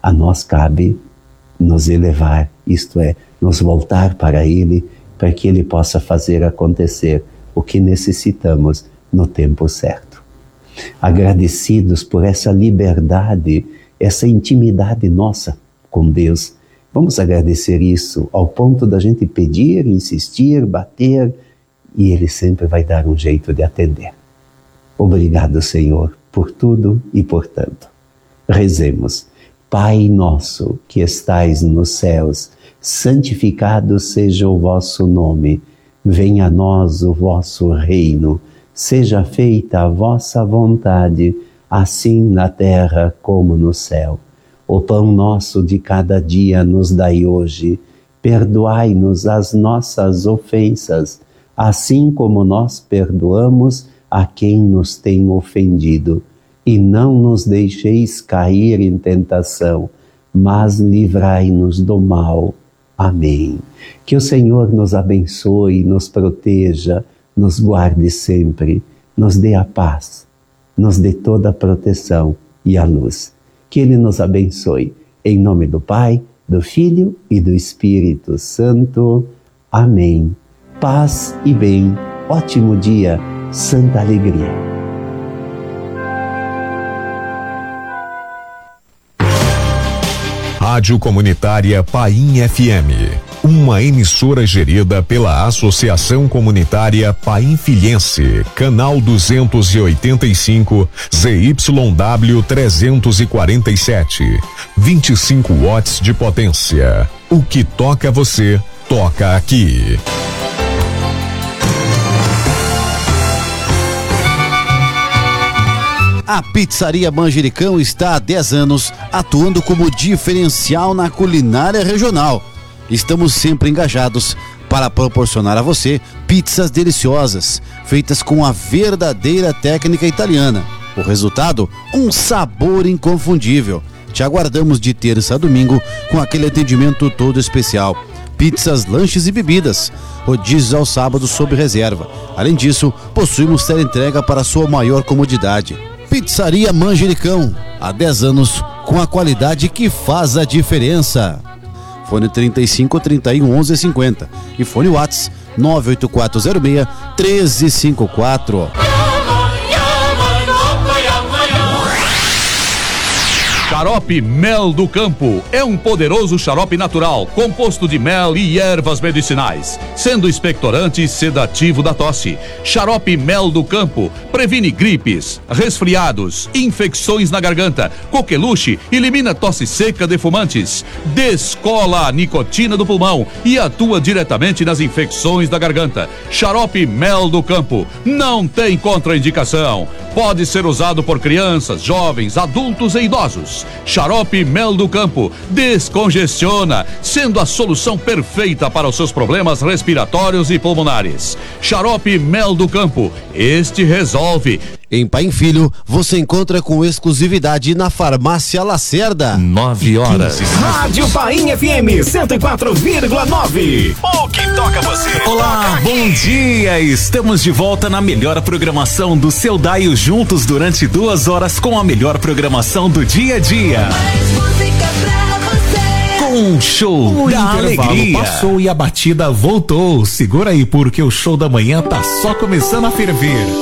A nós cabe nos elevar, isto é, nos voltar para Ele, para que Ele possa fazer acontecer o que necessitamos no tempo certo. Agradecidos por essa liberdade, essa intimidade nossa com Deus, vamos agradecer isso ao ponto da gente pedir, insistir, bater, e Ele sempre vai dar um jeito de atender. Obrigado, Senhor, por tudo e por tanto. Rezemos. Pai nosso que estais nos céus, santificado seja o vosso nome. Venha a nós o vosso reino. Seja feita a vossa vontade, assim na terra como no céu. O pão nosso de cada dia nos dai hoje. Perdoai-nos as nossas ofensas, assim como nós perdoamos a quem nos tem ofendido. E não nos deixeis cair em tentação, mas livrai-nos do mal. Amém. Que o Senhor nos abençoe, nos proteja, nos guarde sempre, nos dê a paz, nos dê toda a proteção e a luz. Que Ele nos abençoe. Em nome do Pai, do Filho e do Espírito Santo. Amém. Paz e bem. Ótimo dia. Santa alegria. Rádio Comunitária Paim FM, uma emissora gerida pela Associação Comunitária Painfilhense, canal 285, ZYW 347, 25 watts de potência. O que toca você, toca aqui. A Pizzaria Manjericão está há 10 anos atuando como diferencial na culinária regional. Estamos sempre engajados para proporcionar a você pizzas deliciosas, feitas com a verdadeira técnica italiana. O resultado? Um sabor inconfundível. Te aguardamos de terça a domingo com aquele atendimento todo especial. Pizzas, lanches e bebidas. Rodízios aos sábados sob reserva. Além disso, possuímos teleentrega para sua maior comodidade. Pizzaria Manjericão, há 10 anos, com a qualidade que faz a diferença. Fone 35 31 11 50 e fone WhatsApp 98406 1354. Xarope Mel do Campo é um poderoso xarope natural, composto de mel e ervas medicinais, sendo expectorante e sedativo da tosse. Xarope Mel do Campo previne gripes, resfriados, infecções na garganta, coqueluche, elimina tosse seca de fumantes, descola a nicotina do pulmão e atua diretamente nas infecções da garganta. Xarope Mel do Campo não tem contraindicação. Pode ser usado por crianças, jovens, adultos e idosos. Xarope Mel do Campo descongestiona, sendo a solução perfeita para os seus problemas respiratórios e pulmonares. Xarope Mel do Campo, este resolve. Em Paim Filho, você encontra com exclusividade na Farmácia Lacerda. 9 horas. Rádio Paim FM 104,9. O que toca você? Olá, bom dia. Estamos de volta na melhor programação do seu Daio, juntos durante 2 horas com a melhor programação do dia a dia. Com um show da alegria. Passou e a batida voltou. Segura aí, porque o show da manhã tá só começando a ferver.